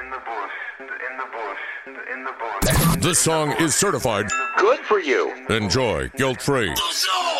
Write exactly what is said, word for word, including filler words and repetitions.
This song is certified good for you. Enjoy guilt-free.